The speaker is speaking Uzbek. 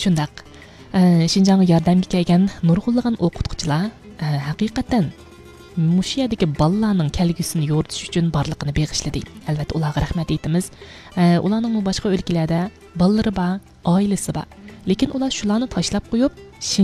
Shundaq. Şinjanğa yordamga kelgan nurg'unlagan o'qituvchilar haqiqatan mushu yerdagi bolalarning kelgusini yo'ritish uchun borliqini beg'ishladi. Albatta ularga rahmat aytamiz. Ularning boshqa o'lkalarda bolalari bor, oilasi bor. Lekin ular shularni tashlab qo'yib